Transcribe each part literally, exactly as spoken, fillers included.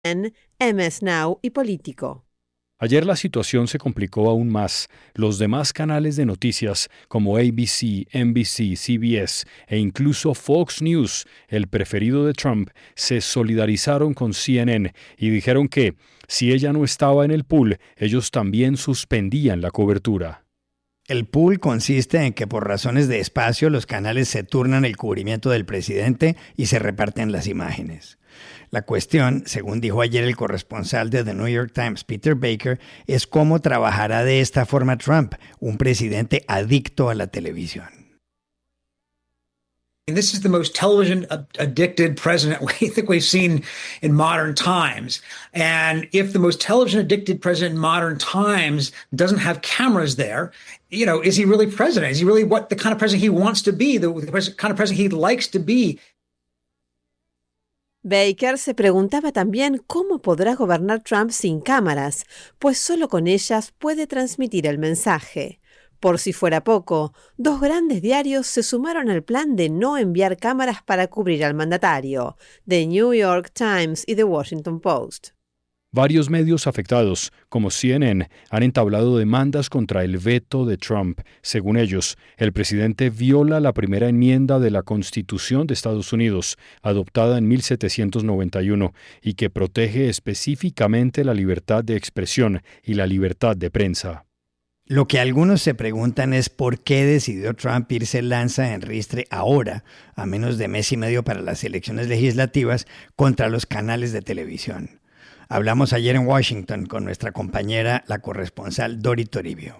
en M S Now y Político. Ayer la situación se complicó aún más. Los demás canales de noticias, como A B C, N B C, C B S e incluso Fox News, el preferido de Trump, se solidarizaron con C N N y dijeron que, si ella no estaba en el pool, ellos también suspendían la cobertura. El pool consiste en que por razones de espacio los canales se turnan el cubrimiento del presidente y se reparten las imágenes. La cuestión, según dijo ayer el corresponsal de The New York Times, Peter Baker, es cómo trabajará de esta forma Trump, un presidente adicto a la televisión. This is the most television addicted president we think we've seen in modern times. And if the most television addicted president in modern times doesn't have cameras there, you know, is he really president? Is he really what the kind of president he wants to be, the, the kind of president he likes to be? Baker se preguntaba también cómo podrá gobernar Trump sin cámaras, pues solo con ellas puede transmitir el mensaje. Por si fuera poco, dos grandes diarios se sumaron al plan de no enviar cámaras para cubrir al mandatario, The New York Times y The Washington Post. Varios medios afectados, como C N N, han entablado demandas contra el veto de Trump. Según ellos, el presidente viola la primera enmienda de la Constitución de Estados Unidos, adoptada en mil setecientos noventa y uno, y que protege específicamente la libertad de expresión y la libertad de prensa. Lo que algunos se preguntan es por qué decidió Trump irse lanza en ristre ahora, a menos de mes y medio para las elecciones legislativas, contra los canales de televisión. Hablamos ayer en Washington con nuestra compañera, la corresponsal Dori Toribio.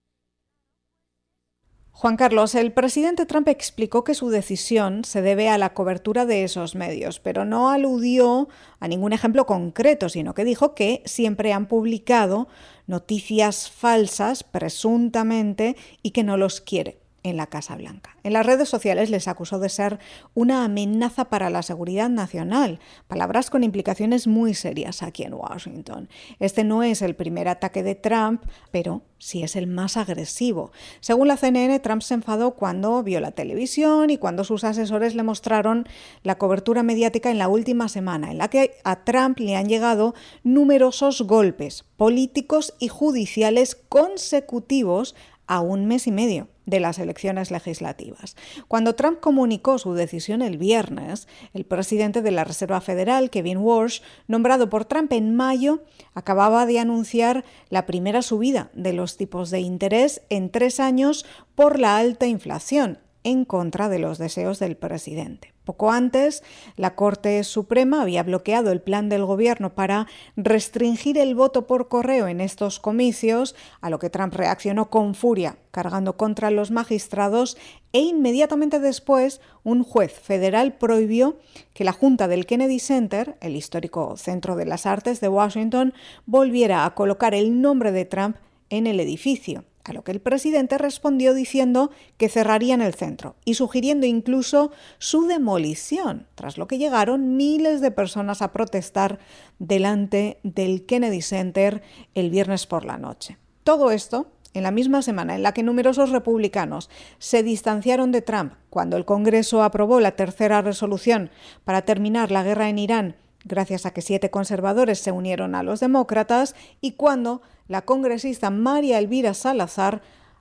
Juan Carlos, el presidente Trump explicó que su decisión se debe a la cobertura de esos medios, pero no aludió a ningún ejemplo concreto, sino que dijo que siempre han publicado noticias falsas, presuntamente, y que no los quiere en la Casa Blanca. En las redes sociales les acusó de ser una amenaza para la seguridad nacional, palabras con implicaciones muy serias aquí en Washington. Este no es el primer ataque de Trump, pero sí es el más agresivo. Según la C N N, Trump se enfadó cuando vio la televisión y cuando sus asesores le mostraron la cobertura mediática en la última semana, en la que a Trump le han llegado numerosos golpes políticos y judiciales consecutivos a un mes y medio de las elecciones legislativas. Cuando Trump comunicó su decisión el viernes, el presidente de la Reserva Federal, Kevin Warsh, nombrado por Trump en mayo, acababa de anunciar la primera subida de los tipos de interés en tres años por la alta inflación, en contra de los deseos del presidente. Poco antes, la Corte Suprema había bloqueado el plan del gobierno para restringir el voto por correo en estos comicios, a lo que Trump reaccionó con furia, cargando contra los magistrados, e inmediatamente después un juez federal prohibió que la Junta del Kennedy Center, el histórico Centro de las Artes de Washington, volviera a colocar el nombre de Trump en el edificio. A lo que el presidente respondió diciendo que cerrarían el centro y sugiriendo incluso su demolición, tras lo que llegaron miles de personas a protestar delante del Kennedy Center el viernes por la noche. Todo esto en la misma semana en la que numerosos republicanos se distanciaron de Trump cuando el Congreso aprobó la tercera resolución para terminar la guerra en Irán, gracias a que siete conservadores se unieron a los demócratas, y cuando la congresista María Elvira Salazar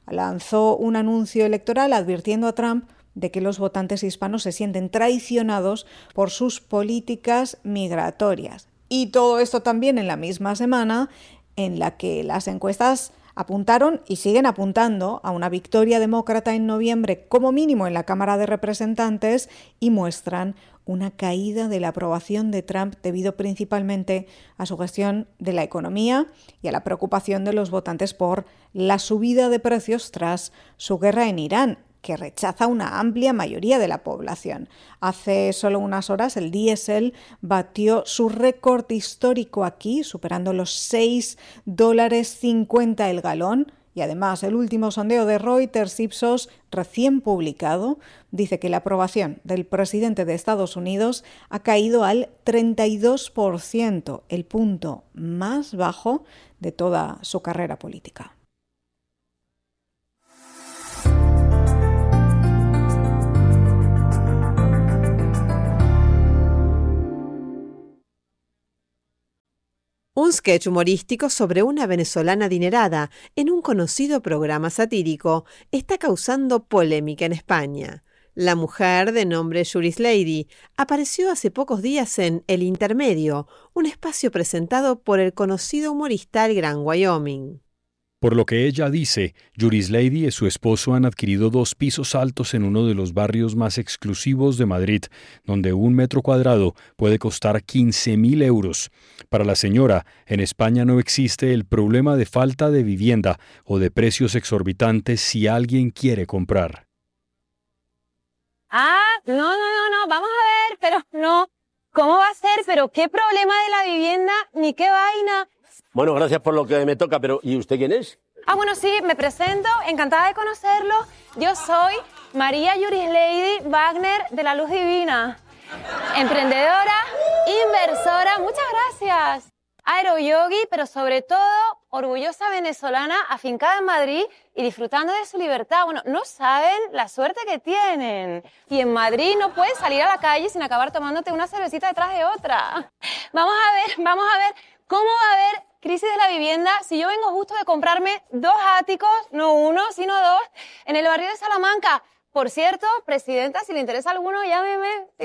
lanzó un anuncio electoral advirtiendo a Trump de que los votantes hispanos se sienten traicionados por sus políticas migratorias. Y todo esto también en la misma semana en la que las encuestas apuntaron y siguen apuntando a una victoria demócrata en noviembre, como mínimo en la Cámara de Representantes, y muestran una caída de la aprobación de Trump debido principalmente a su gestión de la economía y a la preocupación de los votantes por la subida de precios tras su guerra en Irán, que rechaza una amplia mayoría de la población. Hace solo unas horas el diésel batió su récord histórico aquí, superando los seis dólares cincuenta el galón. Y además, el último sondeo de Reuters Ipsos, recién publicado, dice que la aprobación del presidente de Estados Unidos ha caído al treinta y dos por ciento, el punto más bajo de toda su carrera política. Un sketch humorístico sobre una venezolana adinerada en un conocido programa satírico está causando polémica en España. La mujer, de nombre Juris Lady, apareció hace pocos días en El Intermedio, un espacio presentado por el conocido humorista El Gran Wyoming. Por lo que ella dice, Juris Lady y su esposo han adquirido dos pisos altos en uno de los barrios más exclusivos de Madrid, donde un metro cuadrado puede costar quince mil euros. Para la señora, en España no existe el problema de falta de vivienda o de precios exorbitantes si alguien quiere comprar. Ah, no, no, no, no, vamos a ver, pero no. ¿Cómo va a ser? ¿Pero qué problema de la vivienda? ¿Ni qué vaina? Bueno, gracias por lo que me toca, pero ¿y usted quién es? Ah, bueno, sí, me presento, encantada de conocerlo. Yo soy María Juris Lady Wagner de la Luz Divina. Emprendedora, inversora, muchas gracias. Aeroyogi, pero sobre todo orgullosa venezolana, afincada en Madrid y disfrutando de su libertad. Bueno, no saben la suerte que tienen. Y en Madrid no puedes salir a la calle sin acabar tomándote una cervecita detrás de otra. Vamos a ver, vamos a ver, ¿cómo va a haber crisis de la vivienda si yo vengo justo de comprarme dos áticos, no uno, sino dos, en el barrio de Salamanca? Por cierto, presidenta, si le interesa alguno, llámeme. Sí.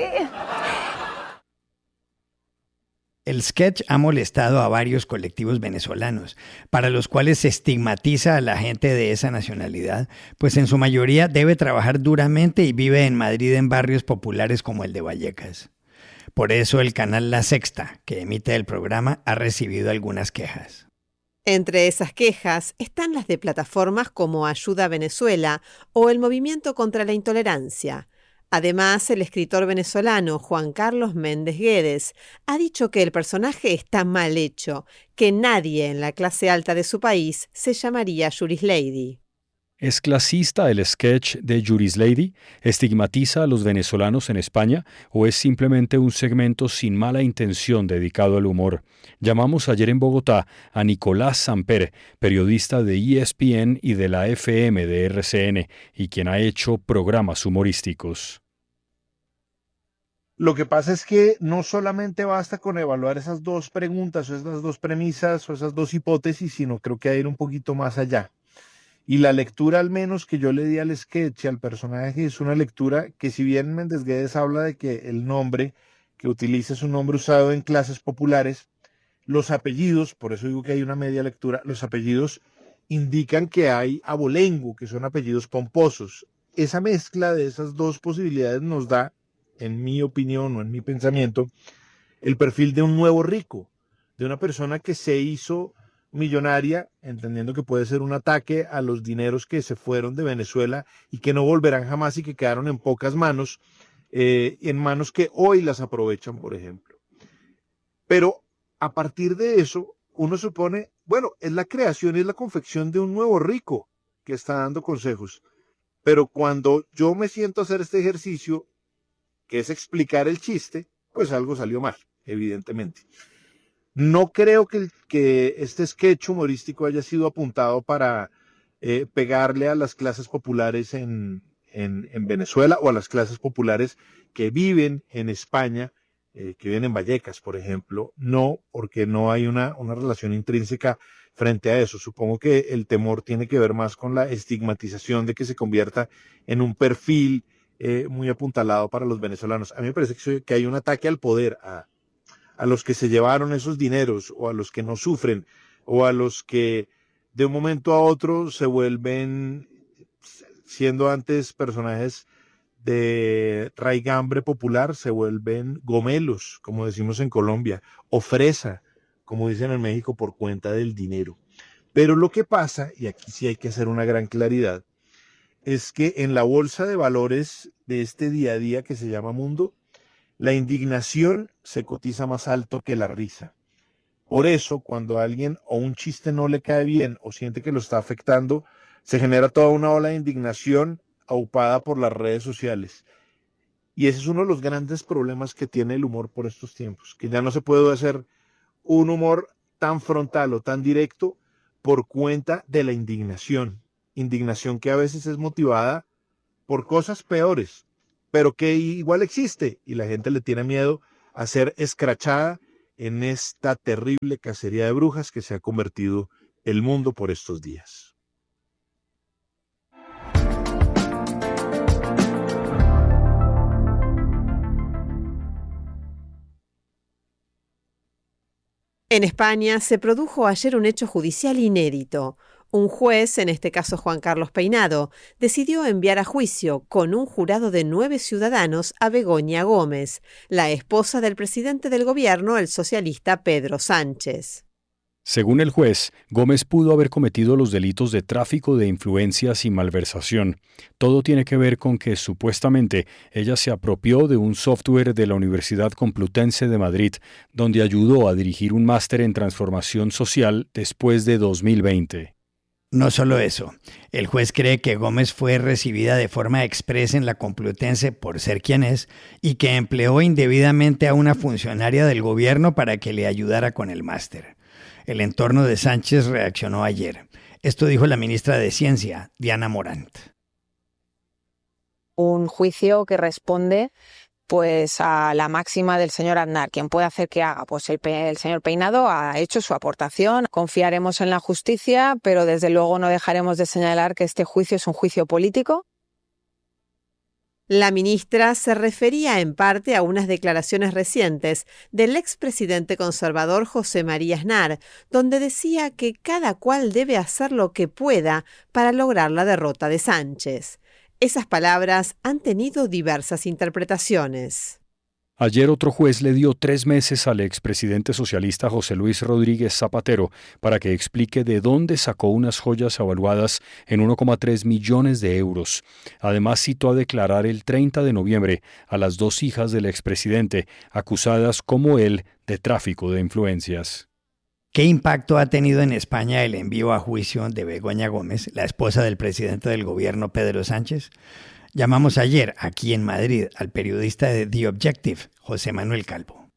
El sketch ha molestado a varios colectivos venezolanos, para los cuales se estigmatiza a la gente de esa nacionalidad, pues en su mayoría debe trabajar duramente y vive en Madrid en barrios populares como el de Vallecas. Por eso el canal La Sexta, que emite el programa, ha recibido algunas quejas. Entre esas quejas están las de plataformas como Ayuda Venezuela o el Movimiento contra la Intolerancia. Además, el escritor venezolano Juan Carlos Méndez Guedes ha dicho que el personaje está mal hecho, que nadie en la clase alta de su país se llamaría Juris Lady. ¿Es clasista el sketch de Juris Lady? ¿Estigmatiza a los venezolanos en España? ¿O es simplemente un segmento sin mala intención dedicado al humor? Llamamos ayer en Bogotá a Nicolás Samper, periodista de E S P N y de la F M de R C N, y quien ha hecho programas humorísticos. Lo que pasa es que no solamente basta con evaluar esas dos preguntas, o esas dos premisas, o esas dos hipótesis, sino creo que hay que ir un poquito más allá. Y la lectura, al menos, que yo le di al sketch, al personaje, es una lectura que, si bien Méndez Guedes habla de que el nombre que utiliza es un nombre usado en clases populares, los apellidos, por eso digo que hay una media lectura, los apellidos indican que hay abolengo, que son apellidos pomposos. Esa mezcla de esas dos posibilidades nos da, en mi opinión o en mi pensamiento, el perfil de un nuevo rico, de una persona que se hizo millonaria, entendiendo que puede ser un ataque a los dineros que se fueron de Venezuela y que no volverán jamás y que quedaron en pocas manos, eh, en manos que hoy las aprovechan, por ejemplo. Pero a partir de eso, uno supone, bueno, es la creación y es la confección de un nuevo rico que está dando consejos. Pero cuando yo me siento a hacer este ejercicio, que es explicar el chiste, pues algo salió mal, evidentemente. No creo que, que este sketch humorístico haya sido apuntado para eh, pegarle a las clases populares en, en, en Venezuela o a las clases populares que viven en España, eh, que viven en Vallecas, por ejemplo. No, porque no hay una, una relación intrínseca frente a eso. Supongo que el temor tiene que ver más con la estigmatización de que se convierta en un perfil eh, muy apuntalado para los venezolanos. A mí me parece que, que hay un ataque al poder, a a los que se llevaron esos dineros, o a los que no sufren, o a los que de un momento a otro se vuelven, siendo antes personajes de raigambre popular, se vuelven gomelos, como decimos en Colombia, o fresa, como dicen en México, por cuenta del dinero. Pero lo que pasa, y aquí sí hay que hacer una gran claridad, es que en la bolsa de valores de este día a día que se llama mundo, la indignación se cotiza más alto que la risa. Por eso, cuando a alguien o un chiste no le cae bien o siente que lo está afectando, se genera toda una ola de indignación aupada por las redes sociales. Y ese es uno de los grandes problemas que tiene el humor por estos tiempos, que ya no se puede hacer un humor tan frontal o tan directo por cuenta de la indignación. Indignación que a veces es motivada por cosas peores, pero que igual existe y la gente le tiene miedo a ser escrachada en esta terrible cacería de brujas que se ha convertido el mundo por estos días. En España se produjo ayer un hecho judicial inédito. Un juez, en este caso Juan Carlos Peinado, decidió enviar a juicio con un jurado de nueve ciudadanos a Begoña Gómez, la esposa del presidente del gobierno, el socialista Pedro Sánchez. Según el juez, Gómez pudo haber cometido los delitos de tráfico de influencias y malversación. Todo tiene que ver con que supuestamente ella se apropió de un software de la Universidad Complutense de Madrid, donde ayudó a dirigir un máster en transformación social después de dos mil veinte. No solo eso, el juez cree que Gómez fue recibida de forma expresa en la Complutense por ser quien es y que empleó indebidamente a una funcionaria del gobierno para que le ayudara con el máster. El entorno de Sánchez reaccionó ayer. Esto dijo la ministra de Ciencia, Diana Morant. Un juicio que responde pues a la máxima del señor Aznar. ¿Quién puede hacer que haga? Pues el, el señor Peinado ha hecho su aportación. Confiaremos en la justicia, pero desde luego no dejaremos de señalar que este juicio es un juicio político. La ministra se refería en parte a unas declaraciones recientes del expresidente conservador José María Aznar, donde decía que cada cual debe hacer lo que pueda para lograr la derrota de Sánchez. Esas palabras han tenido diversas interpretaciones. Ayer otro juez le dio tres meses al expresidente socialista José Luis Rodríguez Zapatero para que explique de dónde sacó unas joyas avaluadas en uno coma tres millones de euros. Además citó a declarar el treinta de noviembre a las dos hijas del expresidente, acusadas como él de tráfico de influencias. ¿Qué impacto ha tenido en España el envío a juicio de Begoña Gómez, la esposa del presidente del gobierno Pedro Sánchez? Llamamos ayer, aquí en Madrid, al periodista de The Objective, José Manuel Calvo.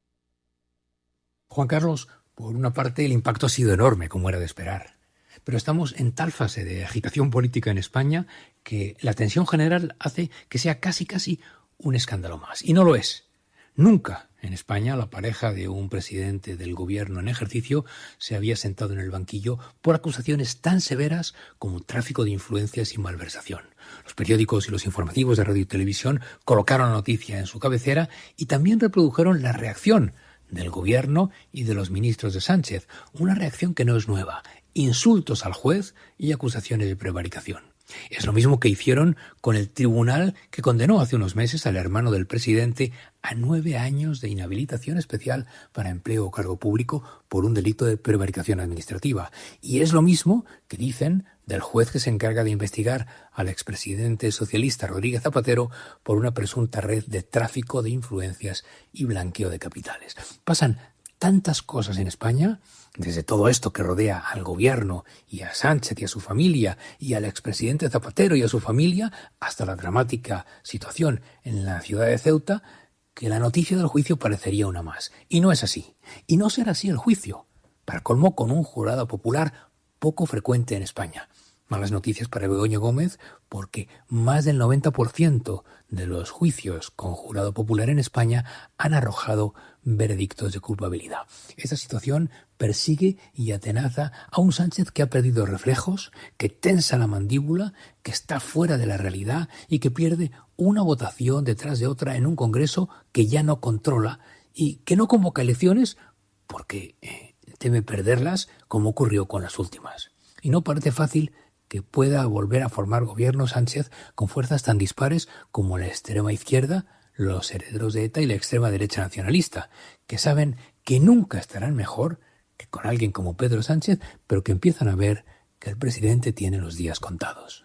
Juan Carlos, por una parte el impacto ha sido enorme, como era de esperar. Pero estamos en tal fase de agitación política en España que la tensión general hace que sea casi casi un escándalo más. Y no lo es. Nunca en España la pareja de un presidente del gobierno en ejercicio se había sentado en el banquillo por acusaciones tan severas como tráfico de influencias y malversación. Los periódicos y los informativos de radio y televisión colocaron la noticia en su cabecera y también reprodujeron la reacción del gobierno y de los ministros de Sánchez, una reacción que no es nueva, insultos al juez y acusaciones de prevaricación. Es lo mismo que hicieron con el tribunal que condenó hace unos meses al hermano del presidente a nueve años de inhabilitación especial para empleo o cargo público por un delito de prevaricación administrativa. Y es lo mismo que dicen del juez que se encarga de investigar al expresidente socialista Rodríguez Zapatero por una presunta red de tráfico de influencias y blanqueo de capitales. Pasan tantas cosas en España, desde todo esto que rodea al gobierno y a Sánchez y a su familia y al expresidente Zapatero y a su familia, hasta la dramática situación en la ciudad de Ceuta, que la noticia del juicio parecería una más. Y no es así. Y no será así el juicio. Para colmo, con un jurado popular poco frecuente en España. Malas noticias para Begoña Gómez porque más del noventa por ciento de los juicios con jurado popular en España han arrojado veredictos de culpabilidad. Esta situación persigue y atenaza a un Sánchez que ha perdido reflejos, que tensa la mandíbula, que está fuera de la realidad y que pierde una votación detrás de otra en un Congreso que ya no controla y que no convoca elecciones porque eh, teme perderlas como ocurrió con las últimas. Y no parece fácil que pueda volver a formar gobierno Sánchez con fuerzas tan dispares como la extrema izquierda, los herederos de ETA y la extrema derecha nacionalista, que saben que nunca estarán mejor que con alguien como Pedro Sánchez, pero que empiezan a ver que el presidente tiene los días contados.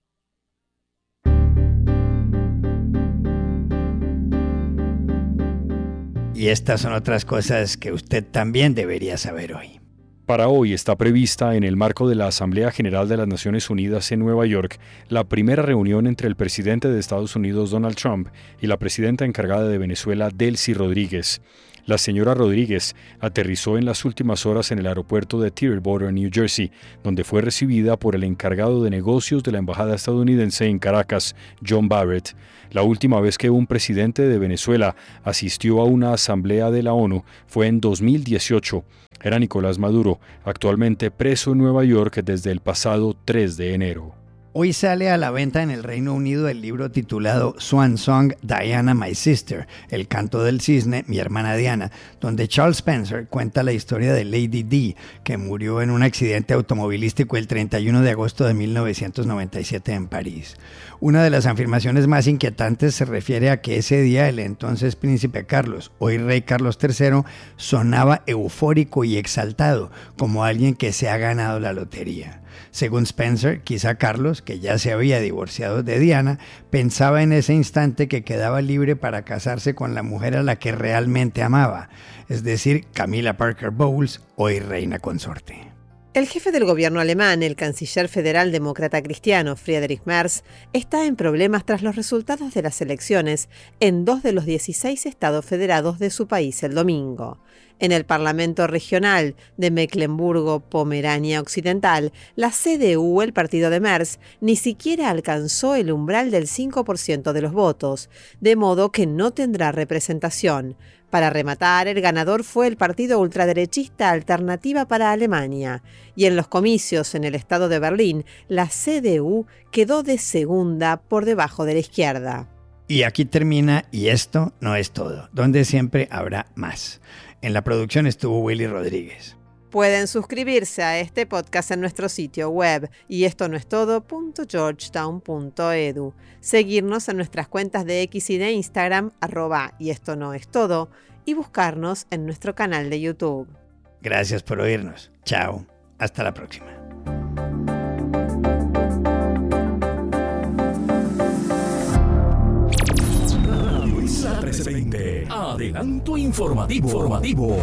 Y estas son otras cosas que usted también debería saber hoy. Para hoy está prevista, en el marco de la Asamblea General de las Naciones Unidas en Nueva York, la primera reunión entre el presidente de Estados Unidos, Donald Trump, y la presidenta encargada de Venezuela, Delcy Rodríguez. La señora Rodríguez aterrizó en las últimas horas en el aeropuerto de Teterboro, New Jersey, donde fue recibida por el encargado de negocios de la embajada estadounidense en Caracas, John Barrett. La última vez que un presidente de Venezuela asistió a una asamblea de la ONU fue en dos mil dieciocho. Era Nicolás Maduro, actualmente preso en Nueva York desde el pasado tres de enero. Hoy sale a la venta en el Reino Unido el libro titulado Swan Song, Diana, My Sister, El canto del cisne, mi hermana Diana, donde Charles Spencer cuenta la historia de Lady Di, que murió en un accidente automovilístico el treinta y uno de agosto de mil novecientos noventa y siete en París. Una de las afirmaciones más inquietantes se refiere a que ese día el entonces príncipe Carlos, hoy rey Carlos tercero, sonaba eufórico y exaltado, como alguien que se ha ganado la lotería. Según Spencer, quizá Carlos, que ya se había divorciado de Diana, pensaba en ese instante que quedaba libre para casarse con la mujer a la que realmente amaba, es decir, Camilla Parker Bowles, hoy reina consorte. El jefe del gobierno alemán, el canciller federal demócrata cristiano Friedrich Merz, está en problemas tras los resultados de las elecciones en dos de los dieciséis estados federados de su país el domingo. En el Parlamento Regional de Mecklemburgo-Pomerania Occidental, la C D U, el partido de Merz, ni siquiera alcanzó el umbral del cinco por ciento de los votos, de modo que no tendrá representación. Para rematar, el ganador fue el partido ultraderechista Alternativa para Alemania, y en los comicios en el estado de Berlín, la C D U quedó de segunda por debajo de la izquierda. Y aquí termina Y esto no es todo, donde siempre habrá más. En la producción estuvo Willy Rodríguez. Pueden suscribirse a este podcast en nuestro sitio web y esto no es todo punto georgetown punto edu. Seguirnos en nuestras cuentas de X y de Instagram, arroba y esto no es todo, y buscarnos en nuestro canal de YouTube. Gracias por oírnos. Chao. Hasta la próxima. Isla trece veinte. Adelanto informativo. informativo.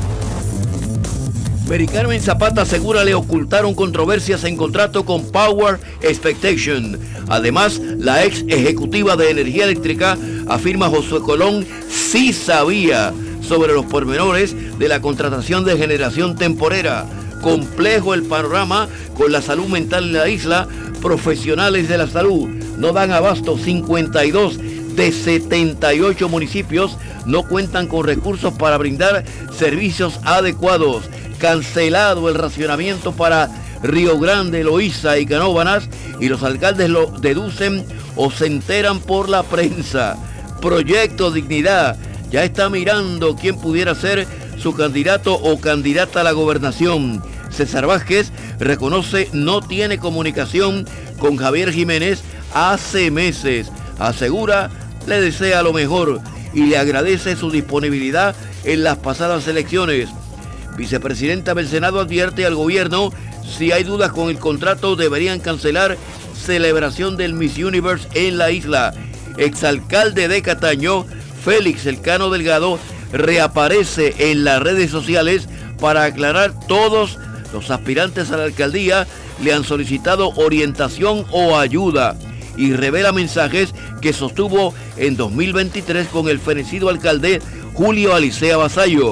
Mary Carmen Zapata asegura le ocultaron controversias en contrato con Power Expectation. Además, la ex ejecutiva de Energía Eléctrica afirma Josué Colón sí sabía sobre los pormenores de la contratación de generación temporera. Complejo el panorama con la salud mental en la isla. Profesionales de la salud no dan abasto. cincuenta y dos de setenta y ocho municipios no cuentan con recursos para brindar servicios adecuados. Cancelado el racionamiento para Río Grande, Loíza y Canóvanas, y los alcaldes lo deducen o se enteran por la prensa. Proyecto Dignidad ya está mirando quién pudiera ser su candidato o candidata a la gobernación. César Vázquez reconoce no tiene comunicación con Javier Jiménez hace meses. Asegura le desea lo mejor y le agradece su disponibilidad en las pasadas elecciones. Vicepresidenta del Senado advierte al gobierno: si hay dudas con el contrato deberían cancelar celebración del Miss Universe en la isla. Exalcalde de Cataño, Félix Elcano Delgado, reaparece en las redes sociales para aclarar todos los aspirantes a la alcaldía le han solicitado orientación o ayuda y revela mensajes que sostuvo en dos mil veintitrés con el fenecido alcalde Julio Alicea Vasallo.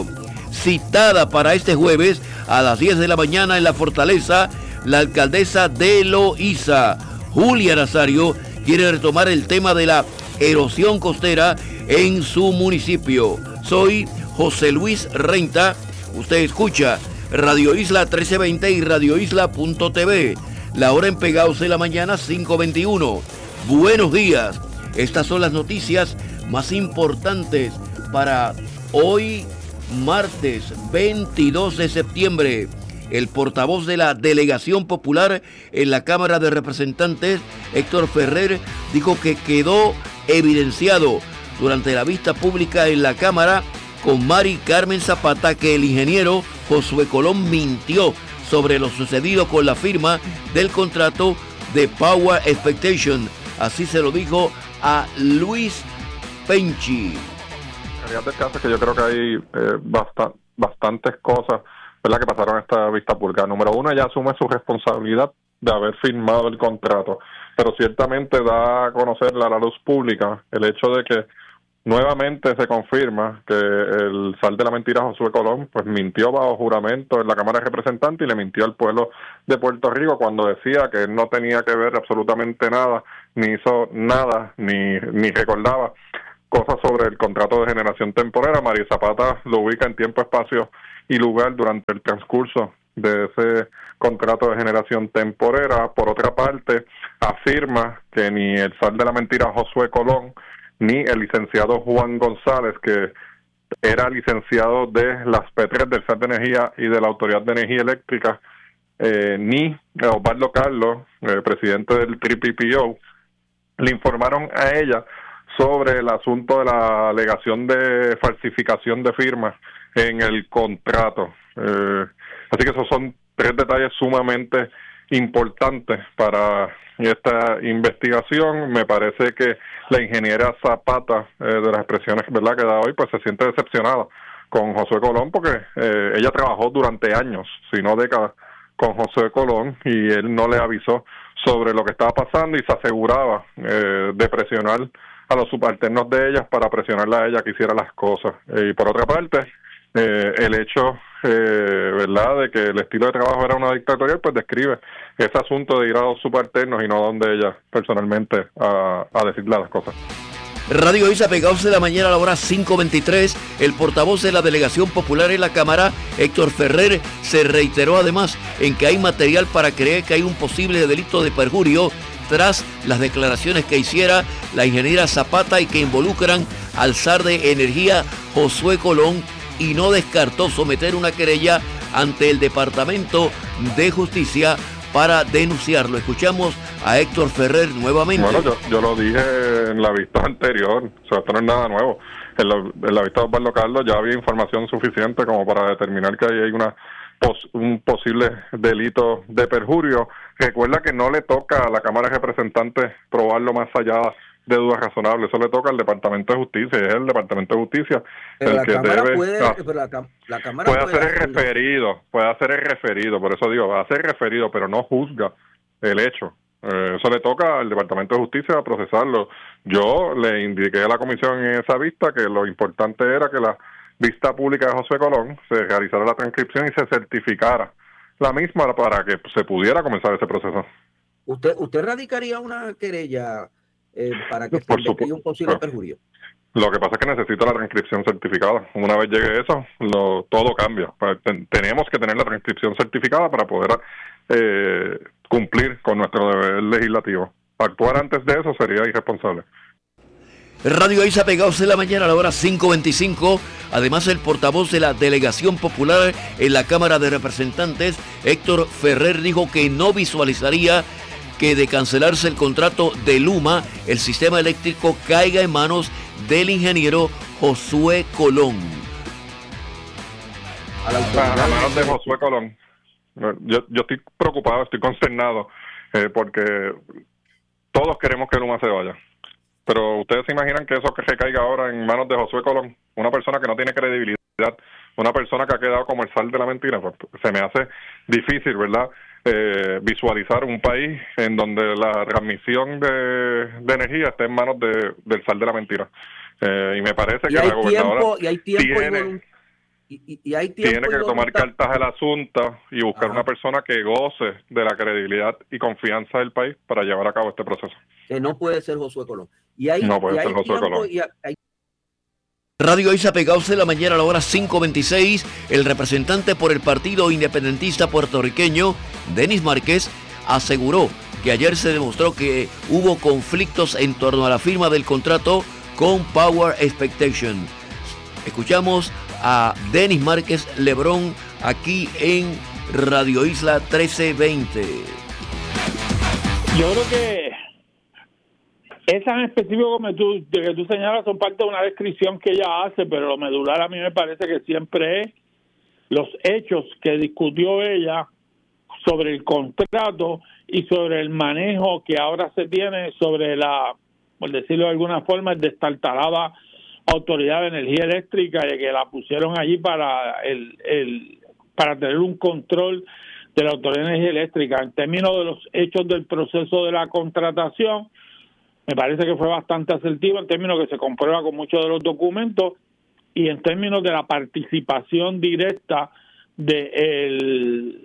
Citada para este jueves a las diez de la mañana en la Fortaleza, la alcaldesa de Loíza, Julia Nazario, quiere retomar el tema de la erosión costera en su municipio. Soy José Luis Renta, usted escucha Radio Isla trece veinte y radio isla punto t v. La hora en Pegados de la mañana, cinco veintiuno. Buenos días, estas son las noticias más importantes para hoy, martes veintidós de septiembre. El portavoz de la Delegación Popular en la Cámara de Representantes, Héctor Ferrer, dijo que quedó evidenciado durante la vista pública en la Cámara con Mary Carmen Zapata que el ingeniero Josué Colón mintió sobre lo sucedido con la firma del contrato de Power Expectation. Así se lo dijo a Luis Penchi. En realidad del caso es que yo creo que hay eh, bast- bastantes cosas, ¿verdad?, que pasaron en esta vista pública. Número uno, ella asume su responsabilidad de haber firmado el contrato, pero ciertamente da a conocer a la luz pública el hecho de que nuevamente se confirma que el zar de la mentira Josué Colón pues mintió bajo juramento en la Cámara de Representantes y le mintió al pueblo de Puerto Rico cuando decía que él no tenía que ver absolutamente nada, ni hizo nada, ni, ni recordaba cosas sobre el contrato de generación temporera. María Zapata lo ubica en tiempo, espacio y lugar durante el transcurso de ese contrato de generación temporera. Por otra parte, afirma que ni el zar de la mentira Josué Colón, ni el licenciado Juan González, que era licenciado de las P tres del zar de Energía y de la Autoridad de Energía Eléctrica, eh, ni Osvaldo Carlos, eh, presidente del T P P O, le informaron a ella sobre el asunto de la alegación de falsificación de firmas en el contrato. Eh, así que esos son tres detalles sumamente importantes para esta investigación. Me parece que la ingeniera Zapata, eh, de las expresiones, ¿verdad?, que da hoy, pues se siente decepcionada con Josué Colón porque eh, ella trabajó durante años, si no décadas, con Josué Colón y él no le avisó sobre lo que estaba pasando y se aseguraba eh, de presionar a los subalternos de ellas para presionarla a ella que hiciera las cosas. Eh, y por otra parte, eh, el hecho, eh, ¿verdad?, de que el estilo de trabajo era una dictatorial, pues describe ese asunto de ir a los subalternos y no donde ella personalmente a, a decirle las cosas. Radio Isla, pegados de la mañana a la hora cinco veintitrés, el portavoz de la Delegación Popular en la Cámara, Héctor Ferrer, se reiteró además en que hay material para creer que hay un posible delito de perjurio tras las declaraciones que hiciera la ingeniera Zapata y que involucran al zar de Energía Josué Colón, y no descartó someter una querella ante el Departamento de Justicia para denunciarlo. Escuchamos a Héctor Ferrer nuevamente. Bueno, yo, yo lo dije en la vista anterior, o sea, esto no es nada nuevo. En la, en la vista de Osvaldo Carlos ya había información suficiente como para determinar que ahí hay una pos, un posible delito de perjurio. Recuerda que no le toca a la Cámara de Representantes probarlo más allá de dudas razonables, eso le toca al Departamento de Justicia, y es el Departamento de Justicia pero el la que cámara debe puede, ah, pero la, la cámara puede puede hacer el hacer... referido, puede hacer el referido, por eso digo, va a hacer referido, pero no juzga el hecho. Eh, eso le toca al Departamento de Justicia procesarlo. Yo le indiqué a la comisión en esa vista que lo importante era que la vista pública de Josué Colón se realizara la transcripción y se certificara la misma para que se pudiera comenzar ese proceso. ¿Usted usted radicaría una querella eh, para que se Por investigue un posible supuesto. perjurio? Lo que pasa es que necesito la transcripción certificada. Una vez llegue eso, lo, todo cambia. Ten, tenemos que tener la transcripción certificada para poder eh, cumplir con nuestro deber legislativo. Actuar antes de eso sería irresponsable. Radio Isla, pegados de la mañana a la hora cinco veinticinco. Además, el portavoz de la Delegación Popular en la Cámara de Representantes, Héctor Ferrer, dijo que no visualizaría que de cancelarse el contrato de Luma, el sistema eléctrico caiga en manos del ingeniero Josué Colón. A, la a manos de Josué Colón. Yo, yo estoy preocupado, estoy consternado, eh, porque todos queremos que Luma se vaya. Pero ustedes se imaginan que eso que recaiga ahora en manos de Josué Colón, una persona que no tiene credibilidad, una persona que ha quedado como el zar de la mentira. Pues se me hace difícil, ¿verdad?, eh, visualizar un país en donde la transmisión de, de energía esté en manos de, del zar de la mentira. Eh, y me parece y que hay la gobernadora tiempo, y hay tiempo tiene, y, y, y hay tiempo tiene que y tomar cartas al asunto y buscar Ajá. una persona que goce de la credibilidad y confianza del país para llevar a cabo este proceso. Que no puede ser Josué Colón. Y hay, no puede y ser hay Josué tiempo Colón. y hay... Radio Isla, pegados de la mañana a la hora cinco veintiséis, el representante por el Partido Independentista Puertorriqueño, Denis Márquez, aseguró que ayer se demostró que hubo conflictos en torno a la firma del contrato con Power Expectation. Escuchamos a Denis Márquez Lebrón aquí en Radio Isla trece veinte. Yo creo que es tan específico como tú, de que tú señalas, son parte de una descripción que ella hace, pero lo medular a mí me parece que siempre es los hechos que discutió ella sobre el contrato y sobre el manejo que ahora se tiene sobre la, por decirlo de alguna forma, el destartalada Autoridad de Energía Eléctrica, y que la pusieron allí para el, el para tener un control de la Autoridad de Energía Eléctrica. En términos de los hechos del proceso de la contratación, me parece que fue bastante asertivo en términos que se comprueba con muchos de los documentos y en términos de la participación directa del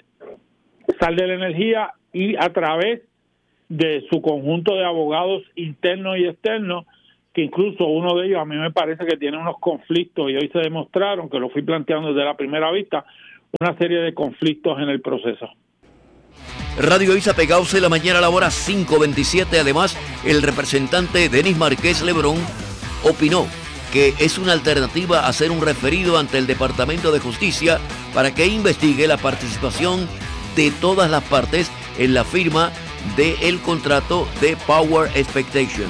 Sal de la Energía y a través de su conjunto de abogados internos y externos, que incluso uno de ellos a mí me parece que tiene unos conflictos y hoy se demostraron, que lo fui planteando desde la primera vista, una serie de conflictos en el proceso. Radio Isa Pegause la mañana a la hora cinco veintisiete. Además, el representante Denis Márquez Lebrón opinó que es una alternativa hacer un referido ante el Departamento de Justicia para que investigue la participación de todas las partes en la firma del contrato de Power Expectation.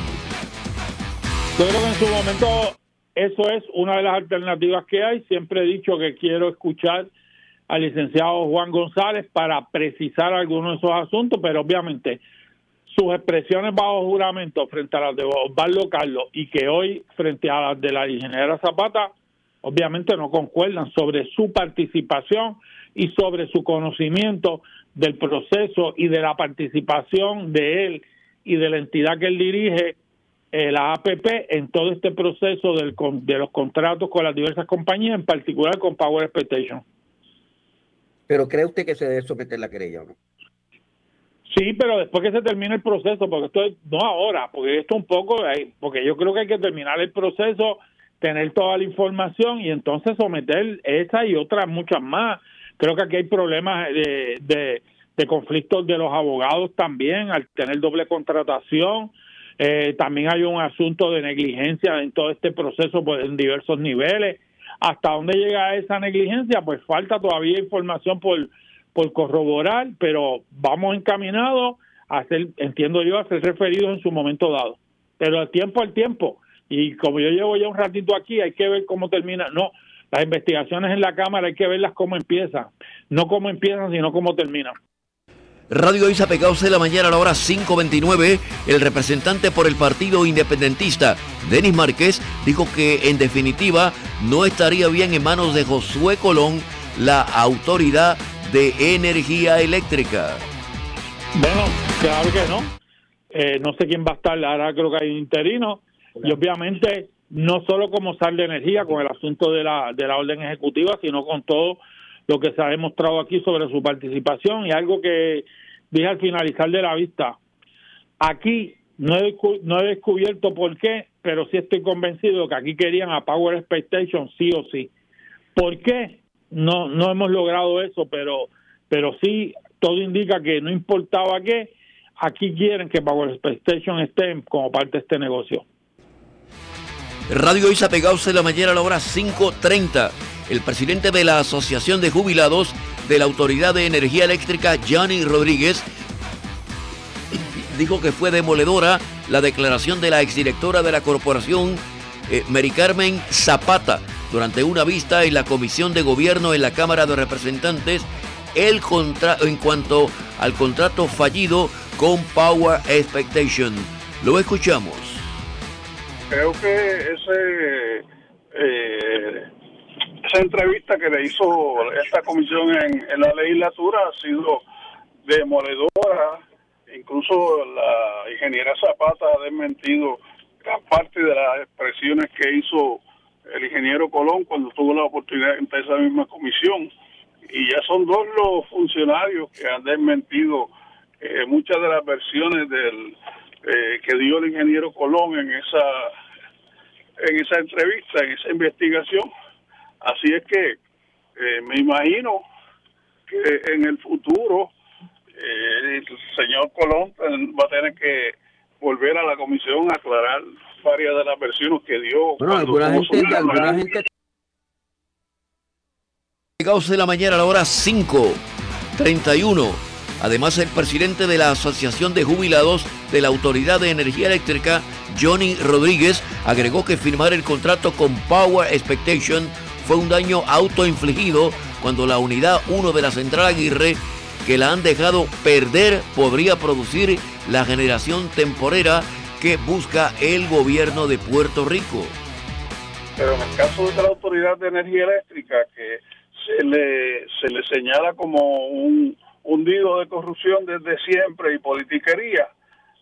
Yo creo que en su momento eso es una de las alternativas que hay. Siempre he dicho que quiero escuchar al licenciado Juan González para precisar algunos de esos asuntos, pero obviamente sus expresiones bajo juramento frente a las de Osvaldo Carlos y que hoy frente a las de la ingeniera Zapata, obviamente no concuerdan sobre su participación y sobre su conocimiento del proceso y de la participación de él y de la entidad que él dirige, eh, la A P P, en todo este proceso del, de los contratos con las diversas compañías, en particular con Power Expectation. ¿Pero cree usted que se debe someter la querella o no? Sí, pero después que se termine el proceso, porque esto es, no ahora, porque esto un poco, porque yo creo que hay que terminar el proceso, tener toda la información y entonces someter esa y otras muchas más. Creo que aquí hay problemas de, de, de conflictos de los abogados también, al tener doble contratación. Eh, también hay un asunto de negligencia en todo este proceso pues, en diversos niveles. ¿Hasta dónde llega esa negligencia? Pues falta todavía información por, por corroborar, pero vamos encaminados a hacer, entiendo yo, a ser referidos en su momento dado. Pero el tiempo al tiempo. Y como yo llevo ya un ratito aquí, hay que ver cómo termina. No, las investigaciones en la Cámara hay que verlas cómo empiezan. No cómo empiezan, sino cómo terminan. Radio Isa Pegause la mañana a la hora cinco veintinueve. El representante por el Partido Independentista, Denis Márquez, dijo que en definitiva no estaría bien en manos de Josué Colón la Autoridad de Energía Eléctrica. Bueno, claro que no. Eh, no sé quién va a estar, ahora creo que hay un interino. Y obviamente no solo como Sal de Energía con el asunto de la, de la orden ejecutiva, sino con todo lo que se ha demostrado aquí sobre su participación y algo que dije al finalizar de la vista. Aquí no he, no he descubierto por qué, pero sí estoy convencido que aquí querían a Power Expectation sí o sí. ¿Por qué? No, no hemos logrado eso, pero, pero sí todo indica que no importaba qué, aquí quieren que Power Expectation esté como parte de este negocio. Radio Isa Pegause la mañana a la hora cinco treinta. El presidente de la Asociación de Jubilados de la Autoridad de Energía Eléctrica, Johnny Rodríguez, dijo que fue demoledora la declaración de la exdirectora de la corporación, eh, Mary Carmen Zapata, durante una vista en la Comisión de Gobierno en la Cámara de Representantes, el contra- en cuanto al contrato fallido con Power Expectation. Lo escuchamos. Creo que ese... Eh... Esa entrevista que le hizo esta comisión en, en la legislatura ha sido demoledora. Incluso la ingeniera Zapata ha desmentido gran parte de las expresiones que hizo el ingeniero Colón cuando tuvo la oportunidad de entrar a esa misma comisión. Y ya son dos los funcionarios que han desmentido eh, muchas de las versiones del eh, que dio el ingeniero Colón en esa en esa entrevista, en esa investigación. Así es que eh, me imagino que en el futuro eh, el señor Colón va a tener que volver a la comisión a aclarar varias de las versiones que dio. Bueno, alguna gente, alguna gente... Pegause la mañana a la hora cinco treinta y uno. Además, el presidente de la Asociación de Jubilados de la Autoridad de Energía Eléctrica, Johnny Rodríguez, agregó que firmar el contrato con Power Expectation fue un daño autoinfligido cuando la unidad uno de la central Aguirre, que la han dejado perder, podría producir la generación temporera que busca el gobierno de Puerto Rico. Pero en el caso de la Autoridad de Energía Eléctrica, que se le, se le señala como un hundido de corrupción desde siempre y politiquería,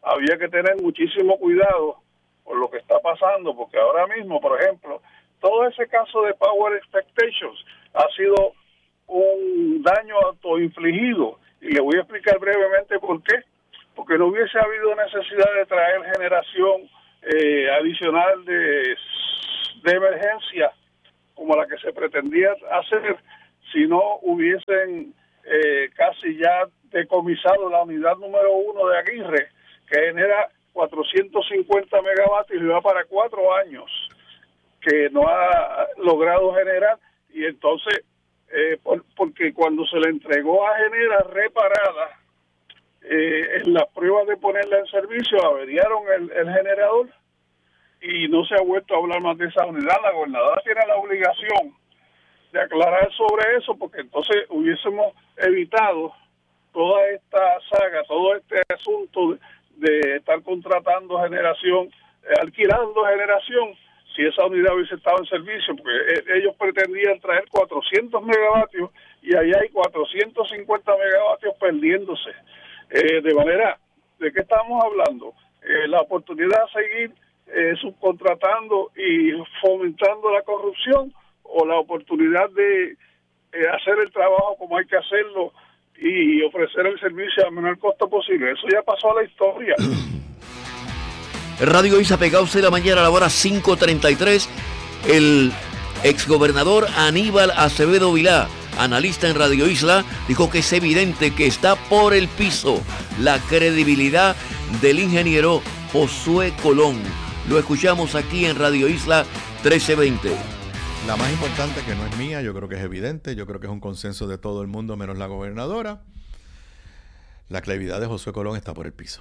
había que tener muchísimo cuidado por lo que está pasando, porque ahora mismo, por ejemplo, todo ese caso de Power Expectations ha sido un daño autoinfligido, y le voy a explicar brevemente por qué. Porque no hubiese habido necesidad de traer generación eh, adicional de, de emergencia como la que se pretendía hacer si no hubiesen eh, casi ya decomisado la unidad número uno de Aguirre, que genera cuatrocientos cincuenta megavatios y va para cuatro años, que no ha logrado generar. Y entonces, eh, por, porque cuando se le entregó a Genera reparada, Eh, en las pruebas de ponerla en servicio averiaron el, el generador y no se ha vuelto a hablar más de esa unidad. La gobernadora tiene la obligación de aclarar sobre eso, porque entonces hubiésemos evitado toda esta saga, todo este asunto de, de estar contratando generación, eh, alquilando generación, si esa unidad hubiese estado en servicio, porque eh, ellos pretendían traer cuatrocientos megavatios y ahí hay cuatrocientos cincuenta megavatios perdiéndose. Eh, de manera, ¿de qué estamos hablando? Eh, la oportunidad de seguir eh, subcontratando y fomentando la corrupción, o la oportunidad de eh, hacer el trabajo como hay que hacerlo y ofrecer el servicio al menor costo posible. Eso ya pasó a la historia. Radio Isla Pegados de la mañana a la hora cinco treinta y tres. El exgobernador Aníbal Acevedo Vilá, analista en Radio Isla, dijo que es evidente que está por el piso la credibilidad del ingeniero Josué Colón. Lo escuchamos aquí en Radio Isla trece veinte. La más importante, que no es mía, yo creo que es evidente, yo creo que es un consenso de todo el mundo menos la gobernadora. La credibilidad de Josué Colón está por el piso.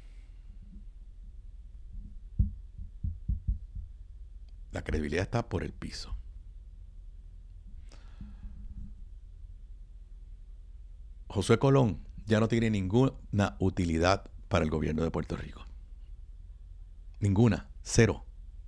La credibilidad está por el piso. Josué Colón ya no tiene ninguna utilidad para el gobierno de Puerto Rico. Ninguna. Cero.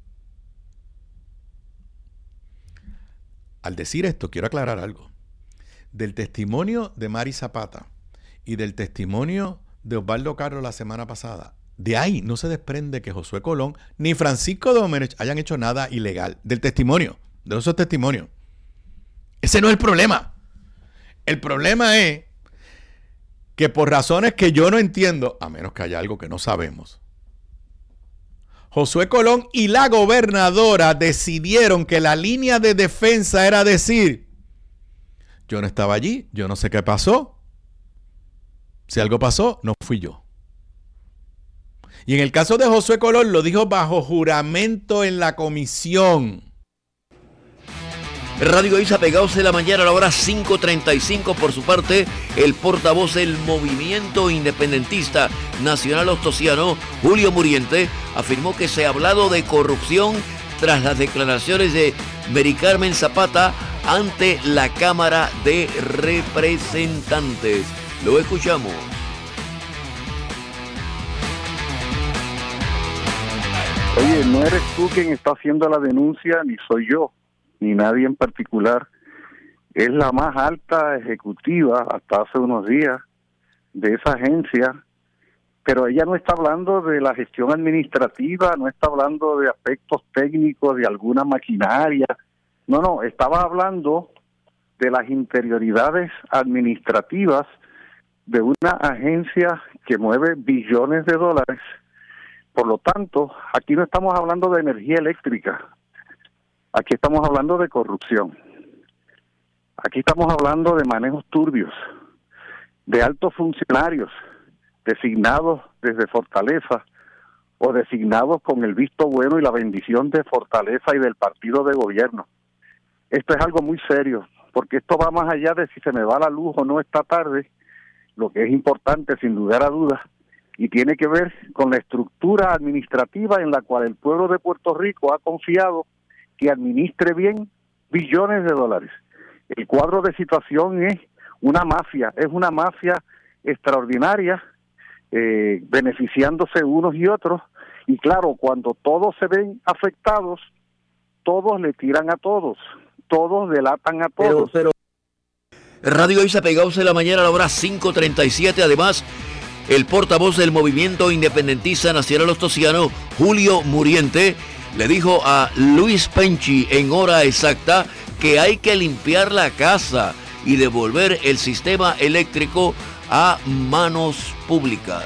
Al decir esto, quiero aclarar algo. Del testimonio de Mari Zapata y del testimonio de Osvaldo Carlos la semana pasada, de ahí no se desprende que Josué Colón ni Francisco Domenech hayan hecho nada ilegal. Del testimonio, de esos testimonios. Ese no es el problema. El problema es que por razones que yo no entiendo, a menos que haya algo que no sabemos, Josué Colón y la gobernadora decidieron que la línea de defensa era decir: yo no estaba allí, yo no sé qué pasó, si algo pasó, no fui yo. Y en el caso de Josué Colón lo dijo bajo juramento en la comisión. Radio Isla Pegados de la mañana a la hora cinco treinta y cinco. Por su parte, el portavoz del Movimiento Independentista Nacional Ostosiano, Julio Muriente, afirmó que se ha hablado de corrupción tras las declaraciones de Mary Carmen Zapata ante la Cámara de Representantes. Lo escuchamos. Oye, no eres tú quien está haciendo la denuncia, ni soy yo, ni nadie en particular. Es la más alta ejecutiva hasta hace unos días de esa agencia, pero ella no está hablando de la gestión administrativa, no está hablando de aspectos técnicos de alguna maquinaria, no, no, estaba hablando de las interioridades administrativas de una agencia que mueve billones de dólares. Por lo tanto, aquí no estamos hablando de energía eléctrica, aquí estamos hablando de corrupción, aquí estamos hablando de manejos turbios, de altos funcionarios designados desde Fortaleza o designados con el visto bueno y la bendición de Fortaleza y del partido de gobierno. Esto es algo muy serio, porque esto va más allá de si se me va la luz o no esta tarde, lo que es importante sin lugar a dudas, y tiene que ver con la estructura administrativa en la cual el pueblo de Puerto Rico ha confiado que administre bien billones de dólares. El cuadro de situación es una mafia, es una mafia extraordinaria, eh, beneficiándose unos y otros, y claro, cuando todos se ven afectados, todos le tiran a todos, todos delatan a todos. Pero, pero... Radio Isla Pegados de la mañana a la hora cinco treinta y siete. Además, el portavoz del movimiento independentista nacional ostosiano, Julio Muriente, le dijo a Luis Penchi en hora exacta que hay que limpiar la casa y devolver el sistema eléctrico a manos públicas.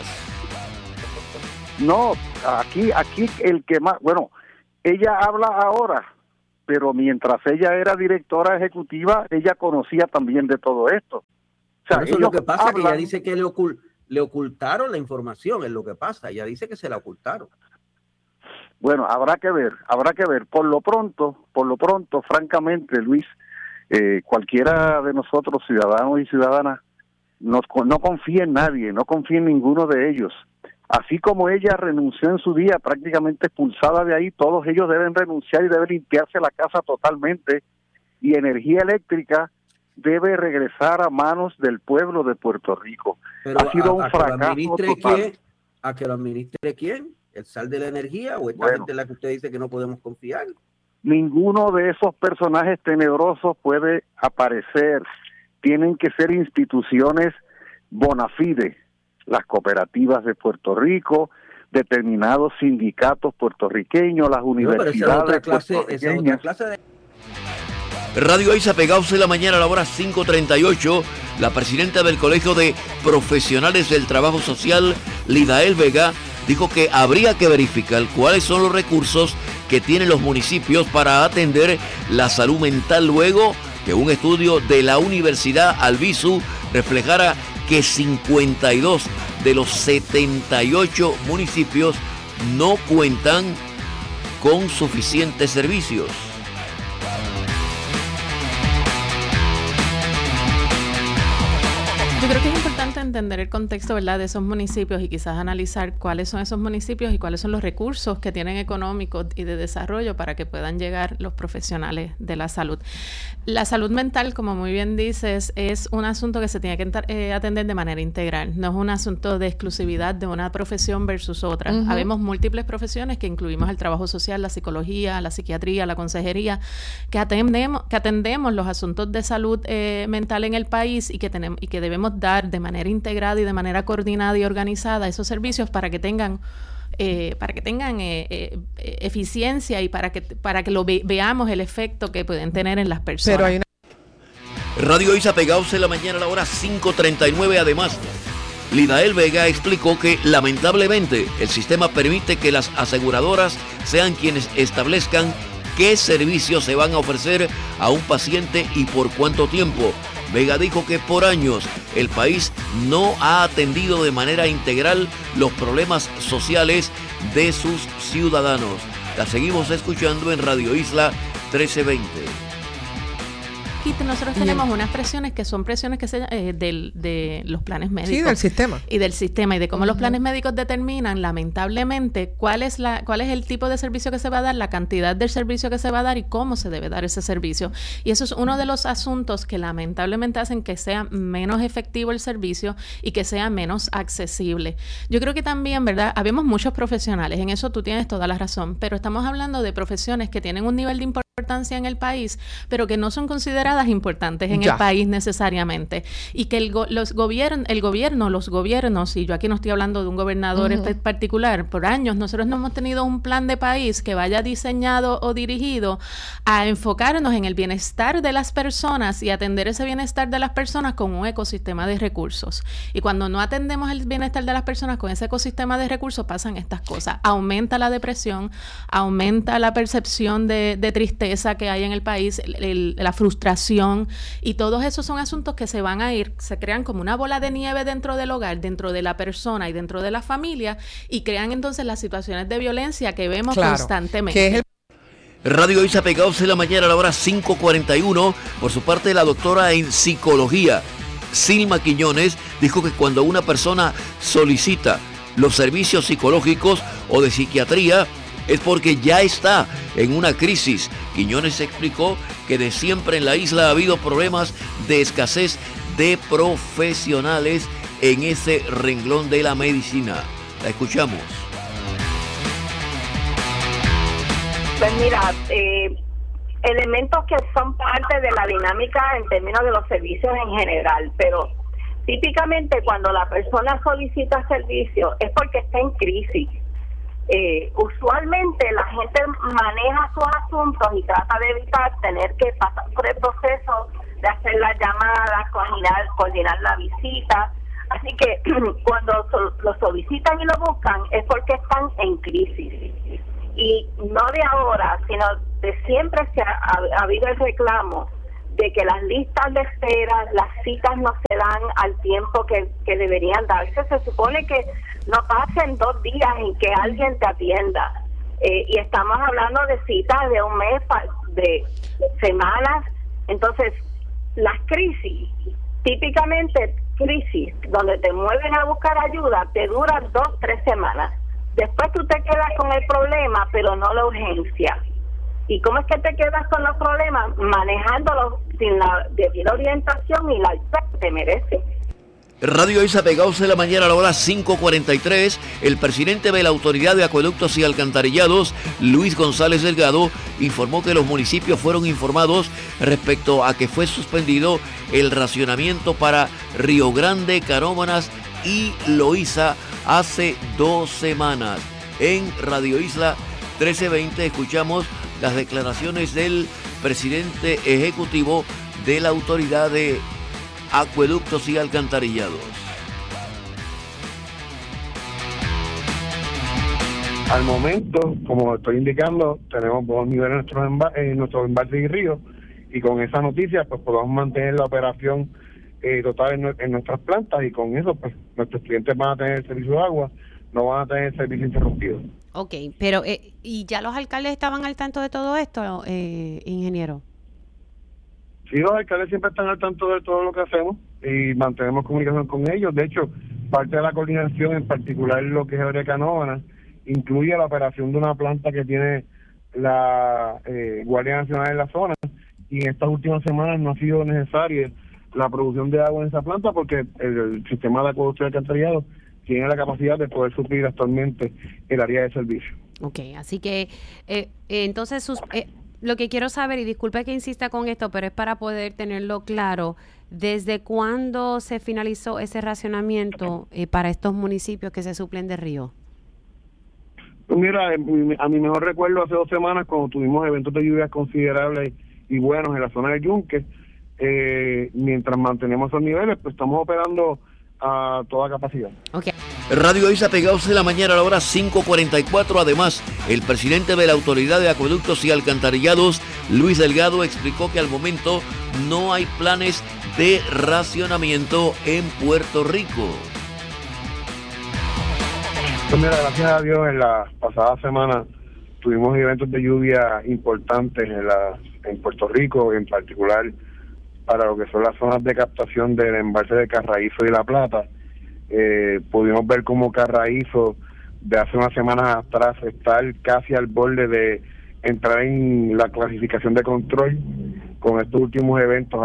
No, aquí, aquí el que más, bueno, ella habla ahora, pero mientras ella era directora ejecutiva, ella conocía también de todo esto. O sea, eso es lo que pasa, hablan, que ella dice que le, ocult, le ocultaron la información, es lo que pasa, ella dice que se la ocultaron. Bueno, habrá que ver, habrá que ver. Por lo pronto, por lo pronto, francamente, Luis, eh, cualquiera de nosotros, ciudadanos y ciudadanas, no, no confía en nadie, no confía en ninguno de ellos. Así como ella renunció en su día, prácticamente expulsada de ahí, todos ellos deben renunciar y deben limpiarse la casa totalmente. Y energía eléctrica debe regresar a manos del pueblo de Puerto Rico. Pero ha sido a, un a fracaso que lo administre total. ¿quién? ¿A que lo administre quién? ¿El sal de la energía o esta Bueno. gente en la que usted dice que no podemos confiar? Ninguno de esos personajes tenebrosos puede aparecer. Tienen que ser instituciones bona fide, las cooperativas de Puerto Rico, determinados sindicatos puertorriqueños, las No, pero esa es universidades otra clase, esa es otra puertorriqueñas. clase de... Radio Isa, pegados en la mañana a la hora cinco treinta y ocho, la presidenta del Colegio de Profesionales del Trabajo Social, Lidael Vega, dijo que habría que verificar cuáles son los recursos que tienen los municipios para atender la salud mental luego que un estudio de la Universidad Albizu reflejara que cincuenta y dos de los setenta y ocho municipios no cuentan con suficientes servicios. Yo creo que es importante entender el contexto, ¿verdad?, de esos municipios y quizás analizar cuáles son esos municipios y cuáles son los recursos que tienen económicos y de desarrollo para que puedan llegar los profesionales de la salud. La salud mental, como muy bien dices, es un asunto que se tiene que eh, atender de manera integral. No es un asunto de exclusividad de una profesión versus otra. Uh-huh. Habemos múltiples profesiones que incluimos el trabajo social, la psicología, la psiquiatría, la consejería, que atendemos, que atendemos los asuntos de salud eh, mental en el país y que tenemos y que debemos dar de manera integrada y de manera coordinada y organizada esos servicios para que tengan eh, para que tengan eh, eh, eficiencia y para que para que lo ve, veamos el efecto que pueden tener en las personas. Pero hay una... Radio Isa, pegados en la mañana a la hora cinco treinta y nueve. Además, Lidael Vega explicó que lamentablemente el sistema permite que las aseguradoras sean quienes establezcan qué servicios se van a ofrecer a un paciente y por cuánto tiempo. Vega dijo que por años el país no ha atendido de manera integral los problemas sociales de sus ciudadanos. La seguimos escuchando en Radio Isla trece veinte. Nosotros tenemos unas presiones que son presiones que se, eh, del, de los planes médicos. Sí, del sistema. Y del sistema y de cómo Uh-huh. los planes médicos determinan, lamentablemente, cuál es la cuál es el tipo de servicio que se va a dar, la cantidad del servicio que se va a dar y cómo se debe dar ese servicio. Y eso es uno de los asuntos que lamentablemente hacen que sea menos efectivo el servicio y que sea menos accesible. Yo creo que también, ¿verdad? Habemos muchos profesionales, en eso tú tienes toda la razón, pero estamos hablando de profesiones que tienen un nivel de importancia en el país, pero que no son consideradas importantes en Ya. el país necesariamente, y que el, go- los gobiernos, el gobierno, los gobiernos, y yo aquí no estoy hablando de un gobernador Ujú. espe- particular, por años nosotros no hemos tenido un plan de país que vaya diseñado o dirigido a enfocarnos en el bienestar de las personas y atender ese bienestar de las personas con un ecosistema de recursos. Y cuando no atendemos el bienestar de las personas con ese ecosistema de recursos, pasan estas cosas. Aumenta la depresión, aumenta la percepción de, de tristeza que hay en el país, el- el- la frustración, y todos esos son asuntos que se van a ir, se crean como una bola de nieve dentro del hogar, dentro de la persona y dentro de la familia, y crean entonces las situaciones de violencia que vemos Claro, constantemente. que es el Radio Isa, pegados en la mañana a la hora cinco cuarenta y uno. Por su parte, la doctora en psicología, Silma Quiñones, dijo que cuando una persona solicita los servicios psicológicos o de psiquiatría es porque ya está en una crisis. Quiñones explicó que de siempre en la isla ha habido problemas de escasez de profesionales en ese renglón de la medicina. La escuchamos. Pues mira, eh, elementos que son parte de la dinámica en términos de los servicios en general, pero típicamente cuando la persona solicita servicio es porque está en crisis. Eh, usualmente la gente maneja sus asuntos y trata de evitar tener que pasar por el proceso de hacer las llamadas, coordinar, coordinar la visita. Así que cuando so, lo solicitan y lo buscan es porque están en crisis. Y no de ahora, sino de siempre se ha, ha, ha habido el reclamo de que las listas de espera, las citas no se dan al tiempo que, que deberían darse. Se supone que no pasen dos días en que alguien te atienda. Eh, y estamos hablando de citas de un mes, de semanas. Entonces, las crisis, típicamente crisis, donde te mueven a buscar ayuda, te duran dos, tres semanas. Después tú te quedas con el problema, pero no la urgencia. ¿Y cómo es que te quedas con los problemas? Manejándolos sin la debida orientación y la ayuda que te merece. Radio Isa, pegados de la mañana a la hora cinco cuarenta y tres, el presidente de la Autoridad de Acueductos y Alcantarillados, Luis González Delgado, informó que los municipios fueron informados respecto a que fue suspendido el racionamiento para Río Grande, Canóvanas y Loíza hace dos semanas. En Radio Isla trece veinte escuchamos las declaraciones del presidente ejecutivo de la Autoridad de Acueductos y Alcantarillados. Al momento, como estoy indicando, tenemos buenos niveles en nuestros emba en nuestros embalses y ríos, y con esa noticia pues podemos mantener la operación eh, total en, en nuestras plantas, y con eso pues nuestros clientes van a tener servicio de agua, no van a tener servicio interrumpido. Ok, pero eh, ¿y ya los alcaldes estaban al tanto de todo esto, eh, ingeniero? Sí, los alcaldes siempre están al tanto de todo lo que hacemos y mantenemos comunicación con ellos. De hecho, parte de la coordinación, en particular lo que es Área Canóvanas, incluye la operación de una planta que tiene la eh, Guardia Nacional en la zona, y en estas últimas semanas no ha sido necesaria la producción de agua en esa planta porque el, el sistema de acueducto y alcantarillado tiene la capacidad de poder suplir actualmente el área de servicio. Ok, así que eh, eh, entonces sus, eh, lo que quiero saber, y disculpe que insista con esto, pero es para poder tenerlo claro, ¿desde cuándo se finalizó ese racionamiento eh, para estos municipios que se suplen de río? Pues mira, a mi mejor recuerdo hace dos semanas cuando tuvimos eventos de lluvias considerables y buenos en la zona del Yunque, eh, mientras mantenemos esos niveles, pues estamos operando a toda capacidad. Okay. Radio Isa, pegados de la mañana a la hora cinco cuarenta y cuatro. Además, el presidente de la Autoridad de Acueductos y Alcantarillados, Luis Delgado, explicó que al momento no hay planes de racionamiento en Puerto Rico. Pues mira, gracias a Dios, en la pasada semana tuvimos eventos de lluvia importantes en, la, en Puerto Rico, en particular para lo que son las zonas de captación del embalse de Carraízo y La Plata. Eh, pudimos ver cómo Carraízo de hace unas semanas atrás está casi al borde de entrar en la clasificación de control con estos últimos eventos.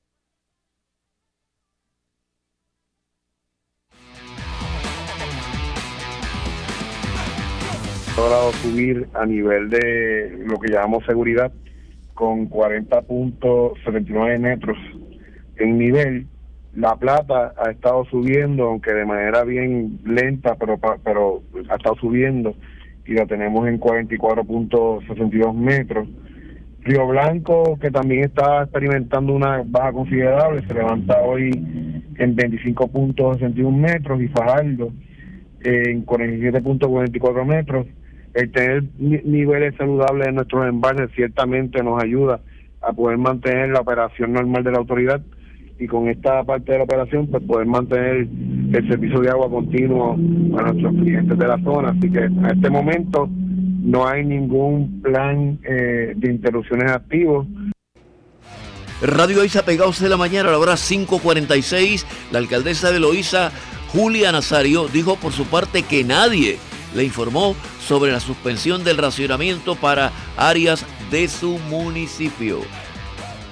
Ha logrado subir a nivel de lo que llamamos seguridad con cuarenta punto setenta y nueve metros en nivel. La Plata ha estado subiendo, aunque de manera bien lenta, pero pero ha estado subiendo, y la tenemos en cuarenta y cuatro punto sesenta y dos metros. Río Blanco, que también está experimentando una baja considerable, se levanta hoy en veinticinco punto sesenta y uno metros, y Fajardo en cuarenta y siete punto cuarenta y cuatro metros. El tener niveles saludables en nuestros embalses ciertamente nos ayuda a poder mantener la operación normal de la autoridad, y con esta parte de la operación pues poder mantener el servicio de agua continuo a nuestros clientes de la zona. Así que a este momento no hay ningún plan eh, de interrupciones activos. Radio Isa, pegados de la mañana a la hora cinco cuarenta y seis. La alcaldesa de Loíza, Julia Nazario, dijo por su parte que nadie le informó sobre la suspensión del racionamiento para áreas de su municipio.